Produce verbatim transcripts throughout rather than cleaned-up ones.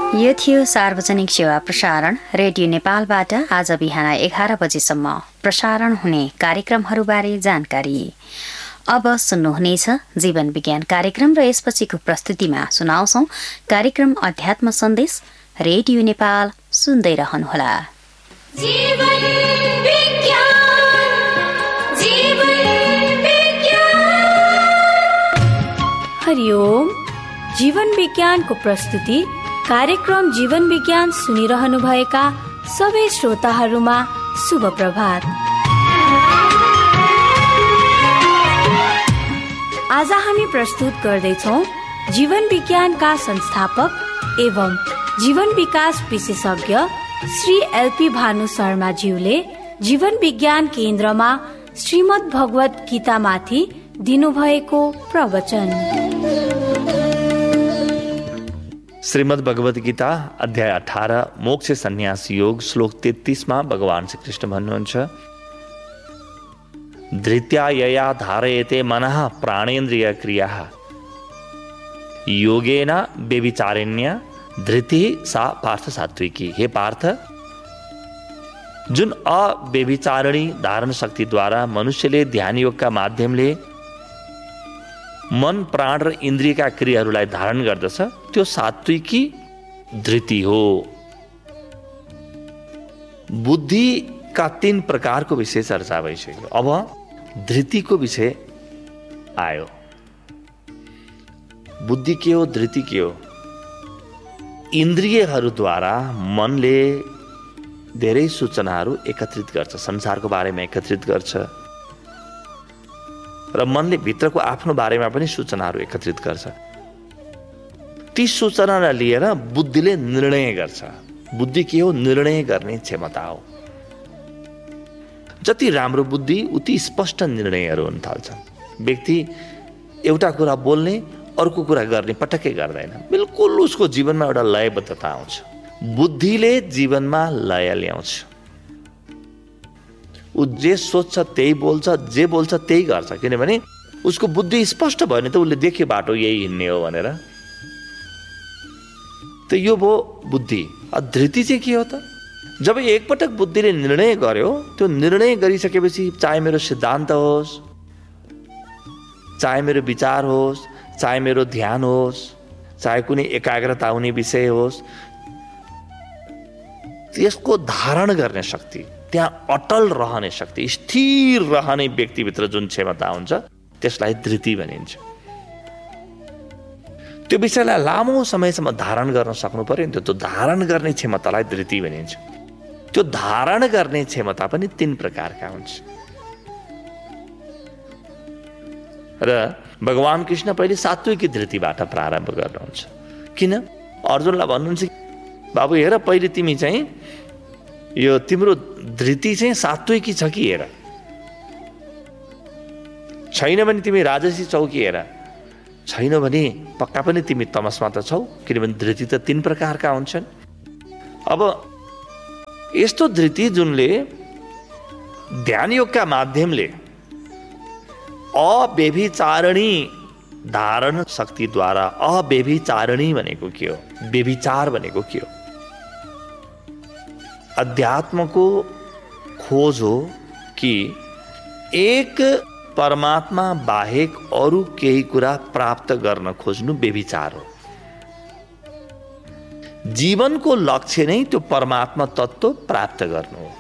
यो थियो सार्वजनिक सेवा प्रसारण रेडियो नेपालबाट आज बिहान एघार बजेसम्म प्रसारण हुने कार्यक्रमहरूबारे जानकारी। अब सुन्नुहुनेछ जीवन विज्ञान कार्यक्रम र यसपछिको प्रस्तुतिमा सुनाउँछौं कार्यक्रम अध्यात्म सन्देश। रेडियो नेपाल सुन्दै रहनुहोला। जीवन विज्ञान, जीवन विज्ञान। हरिओम। जीवन विज्ञानको प्रस्तुति कार्यक्रम जीवन विज्ञान सुनिरहनु भएका सबै श्रोताहरूमा शुभ प्रभात। आज हामी प्रस्तुत गर्दैछौँ जीवन विज्ञानका संस्थापक एवं जीवन विकास विशेषज्ञ श्री एलपी भानु शर्मा ज्यूले जीवन विज्ञान केन्द्रमा श्रीमद् भगवत गीतामाथि दिनुभएको प्रवचन। श्रीमद् भगवत गीता अध्याय अठारह मोक्ष संन्यास योग श्लोक तेत्तीसमा भगवान श्री कृष्ण भन्नुहुन्छ, धृत्या यया धारयते मनः प्राणेन्द्रिय क्रिया योगेन व्यभिचारिण्या धृति सा पार्थ सात्विकी। हे पार्थ, जुन अव्यभिचारिणी धारण शक्तिद्वारा मनुष्यले ध्यान योगका माध्यमले मन प्राण र इन्द्रियका क्रियाहरूलाई धारण गर्दछ त्यो सात्विकी धृति हो। बुद्धिका तीन प्रकारको विषय चर्चा भइसक्यो। अब धृतिको विषय आयो। बुद्धि के हो, धृति के हो? इन्द्रियहरूद्वारा मनले धेरै सूचनाहरू एकत्रित गर्छ, संसारको बारेमा एकत्रित गर्छ र मनले भित्रको आफ्नो बारेमा पनि सूचनाहरू एकत्रित गर्छ। ती सूचनालाई लिएर बुद्धिले निर्णय गर्छ। बुद्धि के हो? निर्णय गर्ने क्षमता हो। जति राम्रो बुद्धि उति स्पष्ट निर्णयहरू हुन थाल्छन्। व्यक्ति एउटा कुरा बोल्ने अर्को कुरा गर्ने पटक्कै गर्दैन। बिल्कुल उसको जीवनमा एउटा लयबद्धता आउँछ। बुद्धिले जीवनमा लय ल्याउँछ। ऊ जे सोच्छ त्यही बोल्छ, जे बोल्छ त्यही गर्छ, किनभने उसको बुद्धि स्पष्ट भयो नि त उसले देख्यो बाटो यही हिँड्ने हो भनेर। त यो भयो बुद्धि। धृति चाहिँ के हो त? जब एकपटक बुद्धिले निर्णय गर्यो, त्यो निर्णय गरिसकेपछि चाहे मेरो सिद्धान्त होस्, चाहे मेरो विचार होस्, चाहे मेरो ध्यान होस्, चाहे कुनै एकाग्रता हुने विषय होस्, त्यसको धारण गर्ने शक्ति, त्यहाँ अटल रहने शक्ति, स्थिर रहने व्यक्तिभित्र जुन क्षमता हुन्छ त्यसलाई धृति भनिन्छ। त्यो विषयलाई लामो समयसम्म धारण गर्न सक्नु पर्यो नि, त्यो धारण गर्ने क्षमतालाई धृति भनिन्छ। त्यो धारण गर्ने क्षमता पनि तीन प्रकारका हुन्छ र भगवान कृष्ण पहिले सात्विकी धृतिबाट प्रारम्भ गर्नुहुन्छ। किन? अर्जुनलाई भन्नुहुन्छ, बाबु हेर, पहिले तिमी चाहिँ यो तिम्रो धृति चाहिँ सात्विकी छ कि हेर, छैन भने तिमी राजसी छौ कि हेर, छैन भने पक्का पनि तिमी तमसमा त छौ, किनभने धृति त तीन प्रकारका हुन्छन्। अब यस्तो धृति जुनले ध्यान योगका माध्यमले अव्यभिचारिणी धारण शक्तिद्वारा, अव्यभिचारिणी भनेको के हो? व्यभिचार भनेको के हो? अध्यात्मको खोज हो कि एक परमात्मा बाहेक अरू केही कुरा प्राप्त गर्न खोज्नु व्यभिचार हो। जीवनको लक्ष्य नै त्यो परमात्मा तत्त्व प्राप्त गर्नु हो।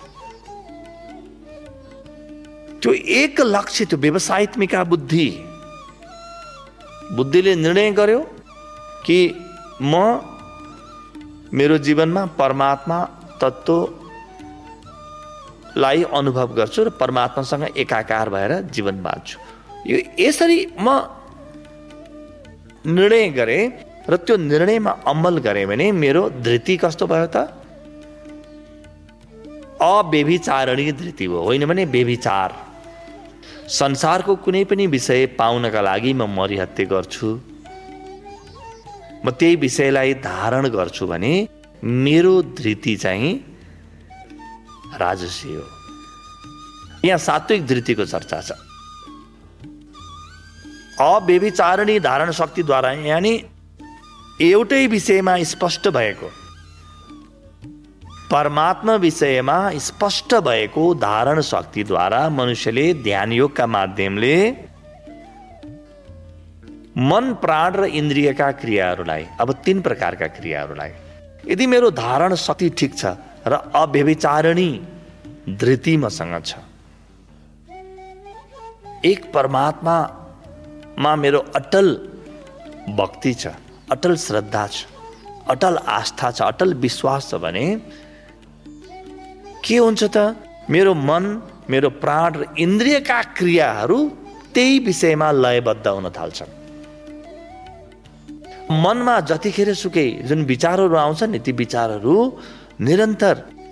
त्यो एक लक्ष्य, त्यो व्यवसायित्मिका बुद्धि, बुद्धिले निर्णय गर्यो कि म मेरो जीवनमा परमात्मा तत्त्वलाई अनुभव गर्छु र परमात्मासँग एकाकार भएर जीवन बाँच्छु। यो यसरी म निर्णय गरेँ र त्यो निर्णयमा अमल गरेँ भने मेरो धृति कस्तो भयो त? अव्यभिचारिणी धृति हो, होइन भने व्यभिचार। संसारको कुनै पनि विषय पाउनका लागि म मरिहत्ते गर्छु, म त्यही विषयलाई धारण गर्छु भने मेरो धृति चाहिँ राजसी हो। यहाँ सात्विक धृतिको चर्चा छ। अव्यभिचारिणी धारण शक्तिद्वारा, यानी एउटै विषयमा स्पष्ट भएको, परमात्मा विषयमा स्पष्ट भएको धारण शक्तिद्वारा मनुष्यले ध्यान योगका माध्यमले मन, प्राण र इन्द्रियका क्रियाहरूलाई, अब तीन प्रकारका क्रियाहरूलाई, यदि मेरो धारण शक्ति ठिक छ र अव्यभिचारिणी धृति मसँग छ, एक परमात्मामा मेरो अटल भक्ति छ, अटल श्रद्धा छ, अटल आस्था छ, अटल विश्वास छ भने के हुन्छ त? मेरो मन, मेरो प्राण र इन्द्रियका क्रियाहरू त्यही विषयमा लयबद्ध हुन थाल्छन्। मनमा जतिखेर सुकै जुन विचारहरू आउँछन् नि, ती विचारहरू निरन्तर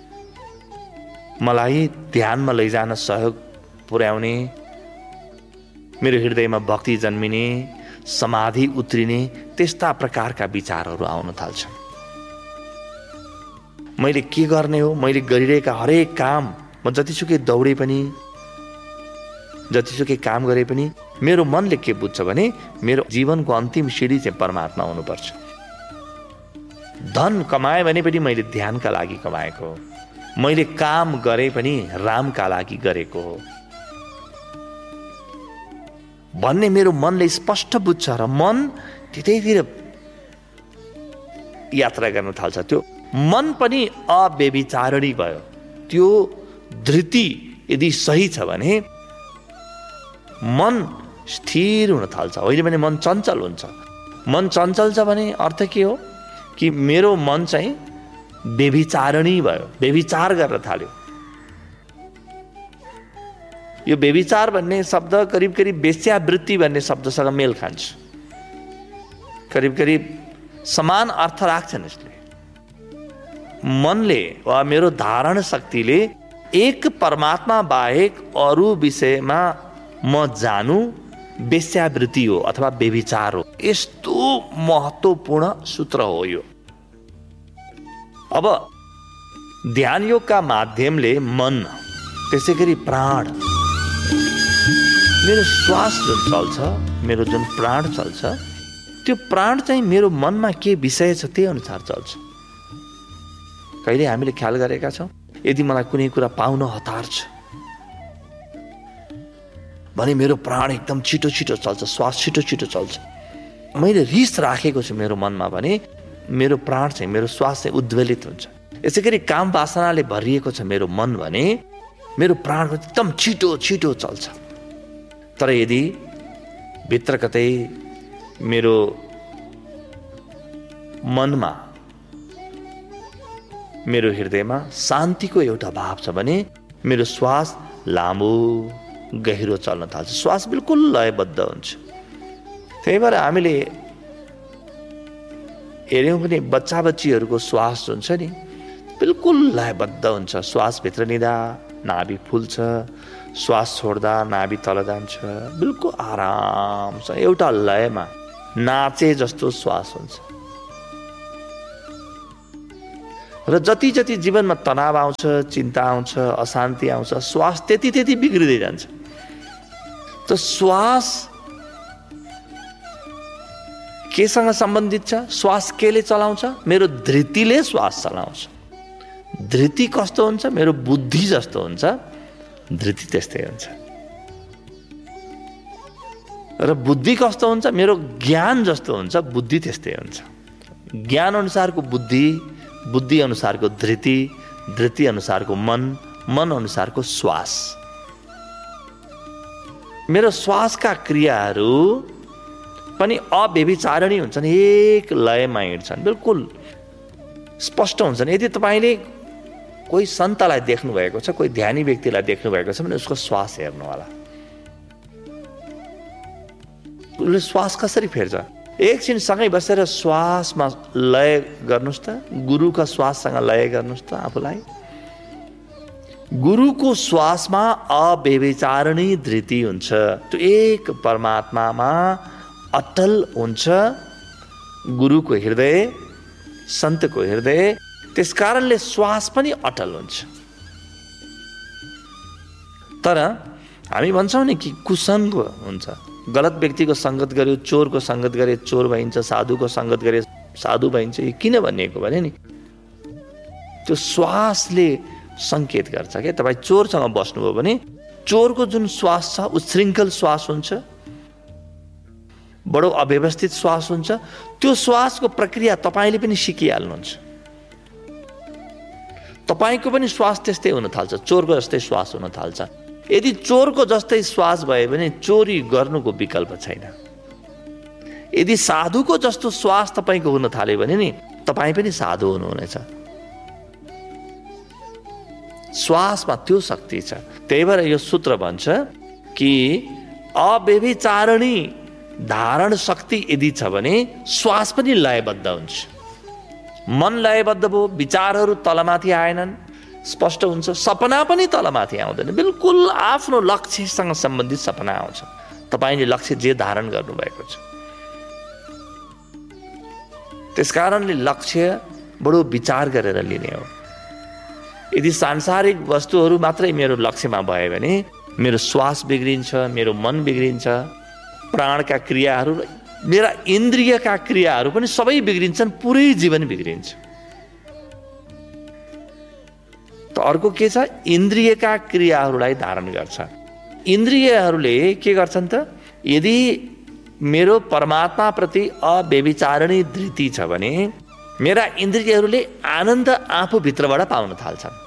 मलाई ध्यानमा लैजान सहयोग पुर्याउने, मेरो हृदयमा भक्ति जन्मिने, समाधि उत्रिने, त्यस्ता प्रकारका विचारहरू आउन थाल्छन्। मैले के गर्ने हो, मैले गरिरहेका हरेक काम, म जतिसुकै दौडे पनि, जतिसुकै काम गरे पनि मेरो मनले के बुझ्छ भने मेरो जीवनको अन्तिम सिडी चाहिँ परमात्मा हुनुपर्छ। धन कमाए भने पनि मैले ध्यानका लागि कमाएको हो, मैले काम गरे पनि रामका लागि गरेको हो भन्ने मेरो मनले स्पष्ट बुझ्छ र मन त्यतैतिर यात्रा गर्न थाल्छ। त्यो मन पनि अव्यभिचारिणी भयो। त्यो धृति यदि सही छ भने मन स्थिर हुन थाल्छ, होइन भने मन चञ्चल हुन्छ। मन चञ्चल छ भने अर्थ के हो कि मेरो मन चाहिँ व्यभिचारिणी भयो, व्यभिचार गर्न थाल्यो। यो व्यभिचार भन्ने शब्द करिब करिब वेश्यावृत्ति भन्ने शब्दसँग मेल खान्छ, करिब करिब समान अर्थ राख्छन् यसले। मनले वा मेरो धारण शक्तिले एक परमात्मा बाहेक अरू विषयमा म जानु वेश्यावृत्ति हो अथवा व्यभिचार हो। यस्तो महत्त्वपूर्ण सूत्र हो यो। अब ध्यान योगका माध्यमले मन, त्यसै गरी प्राण, मेरो श्वास जुन चल्छ, मेरो जुन प्राण चल्छ, त्यो प्राण चाहिँ मेरो मनमा के विषय छ त्यही अनुसार चल्छ। कहिले हामीले ख्याल गरेका छौँ, यदि मलाई कुनै कुरा पाउन हतार छ भने मेरो प्राण एकदम छिटो छिटो चल्छ, श्वास छिटो छिटो चल्छ। मैले रिस राखेको छु मेरो मनमा भने मेरो प्राण चाहिँ, मेरो श्वास चाहिँ उद्वेलित हुन्छ। यसै गरी काम वासनाले भरिएको छ मेरो मन भने मेरो प्राण एकदम छिटो छिटो चल्छ। तर यदि भित्र कतै मेरो मनमा, मेरो हृदयमा शान्तिको एउटा भाव छ भने मेरो श्वास लामो गहिरो चल्न थाल्छ, श्वास बिल्कुल लयबद्ध हुन्छ। त्यही भएर हामीले हेऱ्यौँ भने बच्चा बच्चीहरूको श्वास जुन छ नि बिल्कुल लयबद्ध हुन्छ। श्वास भित्र लिँदा नाभि फुल्छ, श्वास छोड्दा नाभि तल जान्छ, बिल्कुल आराम छ, एउटा लयमा नाचे जस्तो श्वास हुन्छ। र जति जति जीवनमा तनाव आउँछ, चिन्ता आउँछ, अशान्ति आउँछ, श्वास त्यति त्यति बिग्रिँदै जान्छ। त श्वास केसँग सम्बन्धित छ? श्वास केले चलाउँछ? मेरो धृतिले श्वास चलाउँछ। धृति कस्तो हुन्छ? मेरो बुद्धि जस्तो हुन्छ, धृति त्यस्तै हुन्छ। र बुद्धि कस्तो हुन्छ? मेरो ज्ञान जस्तो हुन्छ, बुद्धि त्यस्तै हुन्छ। ज्ञान अनुसारको बुद्धि, बुद्धि अनुसारको धृति, धृति अनुसारको मन, मन अनुसारको श्वास। मेरो श्वासका क्रियाहरू पनि अव्यभिचारिणी हुन्छन्, एक लयमा हिँड्छन्, बिल्कुल स्पष्ट हुन्छन्। यदि तपाईँले कोही सन्तलाई देख्नु भएको छ, कोही ध्यानी व्यक्तिलाई देख्नु भएको छ भने उसको श्वास हेर्नु होला। उसले श्वास कसरी फेर्छ? एकछिन सँगै बसेर श्वासमा लय गर्नुहोस् त, गुरुका श्वाससँग लय गर्नुहोस् त आफूलाई। गुरुको श्वासमा अव्यभिचारिणी धृति हुन्छ, त्यो एक परमात्मामा अटल हुन्छ। गुरुको हृदय, सन्तको हृदय, त्यस कारणले श्वास पनि अटल हुन्छ। तर हामी भन्छौँ नि कि कुसङ्ग हुन्छ, गलत व्यक्तिको सङ्गत गर्यो, चोरको सङ्गत गरे चोर भइन्छ, साधुको सङ्गत गरे साधु भइन्छ। यो किन भनिएको भने नि त्यो श्वासले सङ्केत गर्छ क्या। तपाईँ चोरसँग बस्नुभयो भने चोरको जुन श्वास छ उच्छृङ्खल श्वास हुन्छ, बडो अव्यवस्थित श्वास हुन्छ। त्यो श्वासको प्रक्रिया तपाईँले पनि सिकिहाल्नुहुन्छ। तपाईँको पनि श्वास त्यस्तै हुन थाल्छ, चोरको जस्तै श्वास हुन थाल्छ। यदि चोरको जस्तै श्वास भयो भने चोरी गर्नुको विकल्प छैन। यदि साधुको जस्तो श्वास तपाईँको हुन थाल्यो भने नि तपाईँ पनि साधु हुनुहुनेछ। श्वासमा त्यो शक्ति छ। त्यही भएर यो सूत्र भन्छ कि अव्यभिचारिणी धारण शक्ति यदि छ भने श्वास पनि लयबद्ध हुन्छ। मन लयबद्ध भयो, विचारहरू तलमाथि आएनन्, स्पष्ट हुन्छ। सपना पनि तलमाथि आउँदैन, बिल्कुल आफ्नो लक्ष्यसँग सम्बन्धित सपना आउँछ। तपाईँले लक्ष्य जे धारण गर्नुभएको छ, त्यसकारणले लक्ष्य बडो विचार गरेर लिने हो। यदि सांसारिक वस्तुहरू मात्रै मेरो लक्ष्यमा भयो भने मेरो श्वास बिग्रिन्छ, मेरो मन बिग्रिन्छ, प्राणका क्रियाहरू, मेरा इन्द्रियका क्रियाहरू पनि सबै बिग्रिन्छन्, पुरै जीवन बिग्रिन्छ। त अर्को के छ, इन्द्रियका क्रियाहरूलाई धारण गर्छ। इन्द्रियहरूले के गर्छन् त, यदि मेरो परमात्माप्रति अव्यभिचारिणी धृति छ भने मेरा इन्द्रियहरूले आनन्द आफूभित्रबाट पाउन थाल्छन्।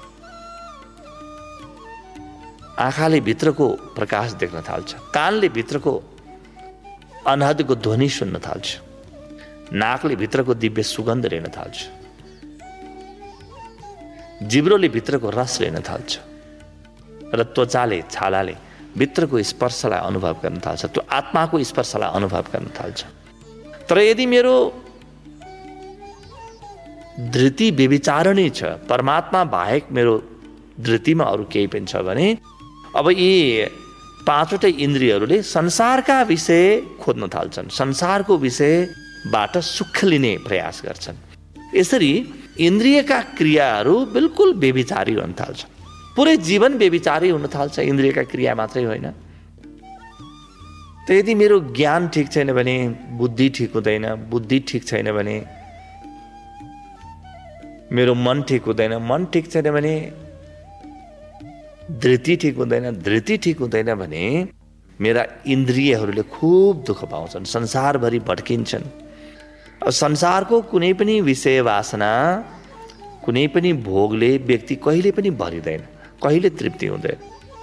आँखाले भित्रको प्रकाश देख्न थाल्छ, कानले भित्रको अनहदको ध्वनि सुन्न थाल्छ, नाकले भित्रको दिव्य सुगन्ध लिन थाल्छ, जिब्रोले भित्रको रस लिन थाल्छ र त्वचाले, छालाले भित्रको स्पर्शलाई अनुभव गर्न थाल्छ, त्यो आत्माको स्पर्शलाई अनुभव गर्न थाल्छ। तर यदि मेरो धृति व्यभिचारिणी छ, परमात्मा बाहेक मेरो धृतिमा अरू केही पनि छ भने अब यी पाँचवटै इन्द्रियहरूले संसारका विषय खोज्न थाल्छन्, संसारको विषयबाट सुख लिने प्रयास गर्छन्। यसरी इन्द्रियका क्रियाहरू बिल्कुल व्यभिचारी हुन थाल्छ, पुरै जीवन व्यभिचारी हुन थाल्छ, इन्द्रियका क्रिया मात्रै होइन। त यदि मेरो ज्ञान ठिक छैन भने बुद्धि ठिक हुँदैन, बुद्धि ठिक छैन भने मेरो मन ठिक हुँदैन, मन ठिक छैन भने धृति ठिक हुँदैन, धृति ठिक हुँदैन भने मेरा इन्द्रियहरूले खुब दुःख पाउँछन्, संसारभरि भड्किन्छन्। अब संसारको कुनै पनि विषय वासना, कुनै पनि भोगले व्यक्ति कहिले पनि भरिँदैन, कहिले तृप्ति हुँदैन।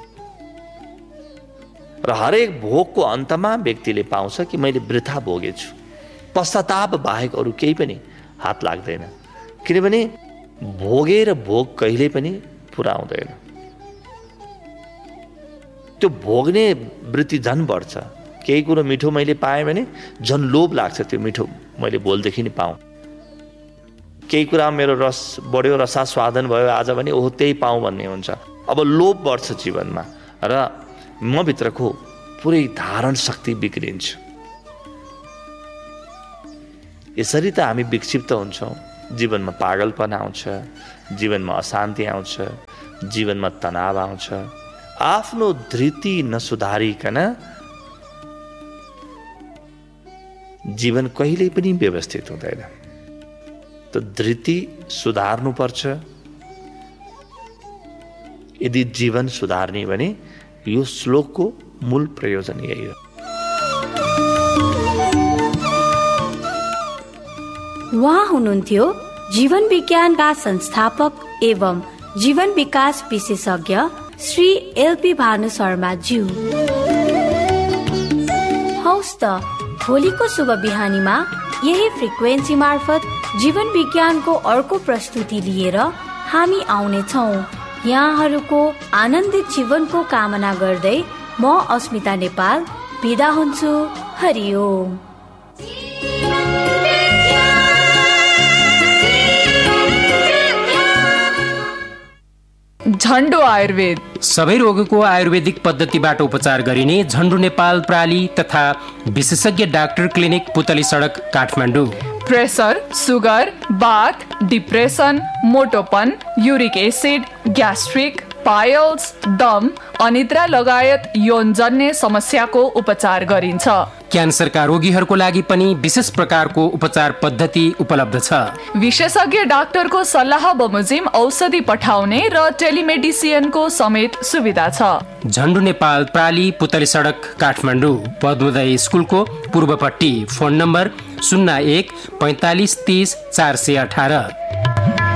र हरेक भोगको अन्तमा व्यक्तिले पाउँछ कि मैले वृथा भोगेछु, पश्चाताप बाहेक अरू केही पनि हात लाग्दैन। किनभने भोगेर भोग कहिले पनि पुरा हुँदैन, त्यो भोग्ने वृत्ति झन् बढ्छ। केही कुरो मिठो मैले पाएँ भने झन् लोभ लाग्छ, त्यो मिठो मैले भोलदेखि नै पाऊँ। केही कुरा मेरो रस बढ्यो, रसास्वादन भयो आज भने ओहो त्यही पाऊँ भन्ने हुन्छ। अब लोभ बढ्छ जीवनमा र म भित्रको पुरै धारण शक्ति बिग्रिन्छ। यसरी त हामी विक्षिप्त हुन्छौँ, जीवनमा पागलपन आउँछ, जीवनमा अशान्ति आउँछ, जीवनमा तनाव आउँछ। आफ्नो धृति नसुधारिकन जीवन कहिल्यै पनि व्यवस्थित हुँदैन। त धृति सुधार्नुपर्छ यदि जीवन सुधार्ने भने यो श्लोकको मूल प्रयोजन यही हो। उहाँ हुनुहुन्थ्यो जीवन विज्ञानका संस्थापक एवं जीवन विकास विशेषज्ञ श्री एलपी भानु शर्मा ज्यू। हौस् त भोलिको शुभ बिहानीमा यही फ्रिक्वेन्सी मार्फत जीवन विज्ञानको अर्को प्रस्तुति लिएर हामी आउने छौं। यहाँहरूको आनन्दित जीवनको कामना गर्दै म अस्मिता नेपाल बिदा हुन्छु। हरिओम। झन्डो आयुर्वेद सबै रोगको आयुर्वेदिक पद्धतिबाट उपचार गरिने झन्डो नेपाल प्राली तथा विशेषज्ञ डाक्टर क्लिनिक पुतली सडक काठमाडौँ। प्रेसर, सुगर, बाथ, depression, मोटोपन, uric acid, gastric, piles, दम, अनिद्रा लगायत यौनजन्य समस्याको उपचार गरिन्छ। क्यान्सरका रोगीहरूको लागि पनि विशेष प्रकारको उपचार पद्धति उपलब्ध छ। विशेषज्ञ डाक्टरको सल्लाह बमोजिम औषधि पठाउने र टेलिमेडिसिनको समेत सुविधा छ। झन्डु नेपाल प्राली पुतली सडक काठमाडौँ पद्मोदय स्कुलको पूर्वपट्टि। फोन नम्बर शून्य एक पैँतालिस तीस चार सय अठार।